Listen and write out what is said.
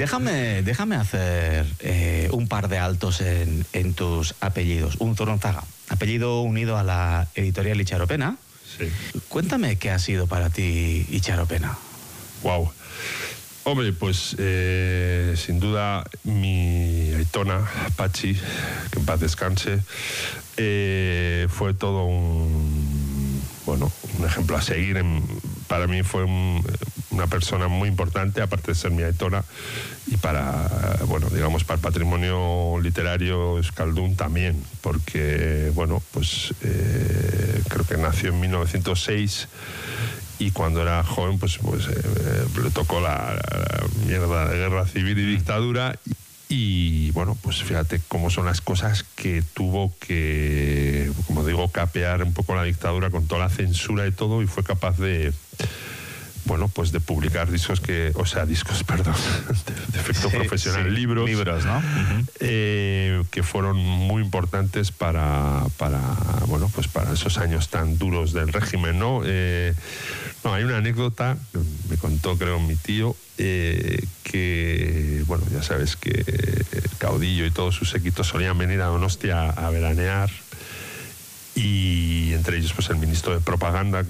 Déjame hacer un par de altos en tus apellidos. Unzornozaga, apellido unido a la editorial Itxaropena. Sí. Cuéntame qué ha sido para ti Itxaropena. Wow. Hombre, pues sin duda mi aitona, Pachi, que en paz descanse, fue todo un ejemplo a seguir. Para mí fue una persona muy importante, aparte de ser mi aitona, y para el patrimonio literario euskaldun también, porque, creo que nació en 1906 y cuando era joven, le tocó la mierda de guerra civil y dictadura. Y fíjate cómo son las cosas que tuvo que, como digo, capear un poco la dictadura con toda la censura y todo, y fue capaz de publicar discos de efecto profesional, libros, ¿no? Que fueron muy importantes para esos años tan duros del régimen, ¿no? Hay una anécdota que me contó, creo, mi tío, que, ya sabes que el caudillo y todos sus séquitos solían venir a Donostia a veranear, y entre ellos el ministro de Propaganda,